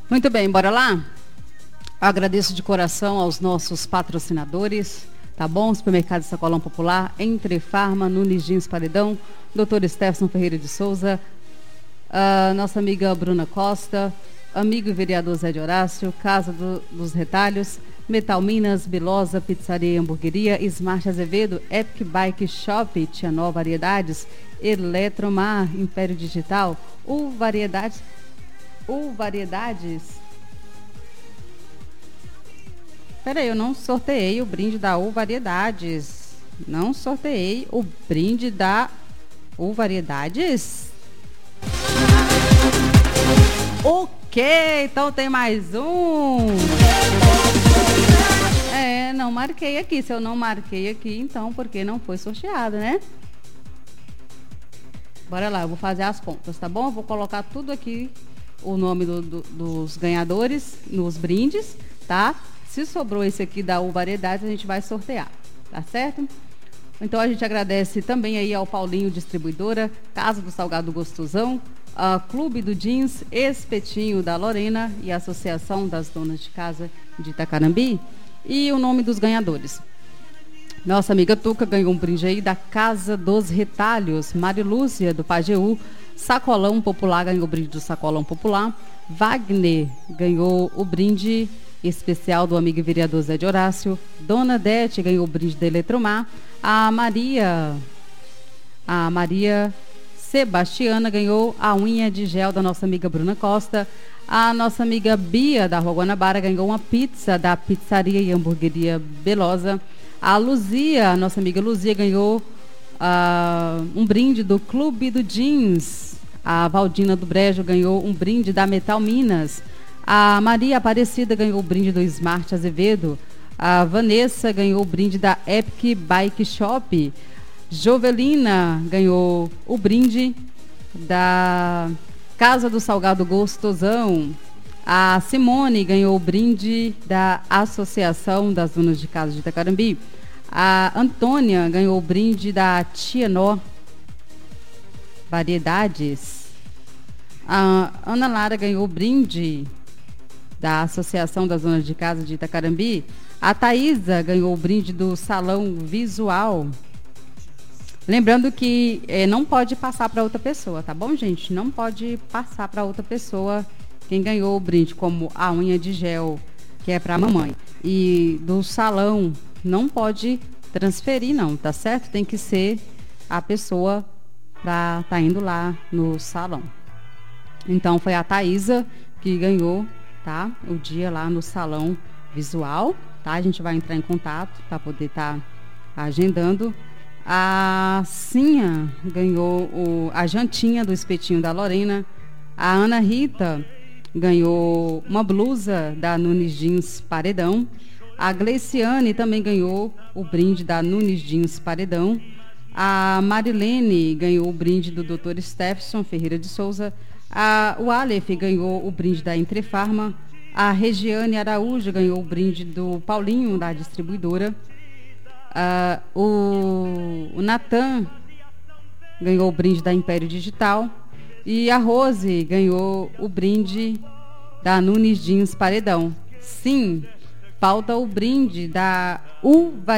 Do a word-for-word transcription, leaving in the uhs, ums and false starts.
Muito bem, bora lá? Agradeço de coração aos nossos patrocinadores, tá bom? Supermercado Sacolão Popular, Entre Farma, Nunes Jeans Paredão, doutor Stefson Ferreira de Souza, a nossa amiga Bruna Costa, amigo e vereador Zé de Horácio, Casa do, dos Retalhos, Metal Minas, Bilosa, Pizzaria e Hamburgueria, Smart Azevedo, Epic Bike Shop, Tianó Variedades, Eletromar, Império Digital, U Variedades, U Variedades. Peraí, eu não sorteei o brinde da U Variedades. Não sorteei o brinde da U Variedades. Ok, então tem mais um. É, não marquei aqui. Se eu não marquei aqui, então porque não foi sorteado, né? Bora lá, eu vou fazer as contas, tá bom? Eu vou colocar tudo aqui, o nome do, do, dos ganhadores nos brindes, tá? Se sobrou esse aqui da U Variedades, a gente vai sortear, tá certo? Então a gente agradece também aí ao Paulinho Distribuidora, Casa do Salgado Gostosão, a Clube do Jeans, Espetinho da Lorena e a Associação das Donas de Casa de Itacarambi. E o nome dos ganhadores. Nossa amiga Tuca ganhou um brinde aí da Casa dos Retalhos, Marilúcia do Pajeú, Sacolão Popular ganhou o brinde do Sacolão Popular, Wagner ganhou o brinde especial do amigo e vereador Zé de Horácio, Dona Dete ganhou o brinde da Eletromar, a Maria, a Maria Sebastiana ganhou a unha de gel da nossa amiga Bruna Costa, a nossa amiga Bia da Rua Guanabara ganhou uma pizza da Pizzaria e Hamburgueria Belosa, a Luzia, a nossa amiga Luzia ganhou uh, um brinde do Clube do Jeans, a Valdina do Brejo ganhou um brinde da Metal Minas, a Maria Aparecida ganhou o brinde do Smart Azevedo, a Vanessa ganhou o brinde da Epic Bike Shop, Jovelina ganhou o brinde da Casa do Salgado Gostosão, a Simone ganhou o brinde da Associação das Donas de Casa de Itacarambi, a Antônia ganhou o brinde da Tianó Variedades, a Ana Lara ganhou o brinde da Associação das Donas de Casa de Itacarambi, a Thaísa ganhou o brinde do Salão Visual. Lembrando que eh, não pode passar para outra pessoa, tá bom, gente? Não pode passar para outra pessoa quem ganhou o brinde, como a unha de gel, que é para a mamãe. E do salão, não pode transferir, não, tá certo? Tem que ser a pessoa para tá indo lá no salão. Então, foi a Thaísa que ganhou, tá? O dia lá no Salão Visual, tá? A gente vai entrar em contato para poder estar tá agendando. A Cinha ganhou o, a jantinha do Espetinho da Lorena. A Ana Rita ganhou uma blusa da Nunes Jeans Paredão. A Gleiciane também ganhou o brinde da Nunes Jeans Paredão. A Marilene ganhou o brinde do doutor Stefson Ferreira de Souza. A, o Aleph ganhou o brinde da Entre Farma. A Regiane Araújo ganhou o brinde do Paulinho, da distribuidora. Uh, o, o Natan ganhou o brinde da Império Digital e a Rose ganhou o brinde da Nunes Jeans Paredão. Sim, falta o brinde da U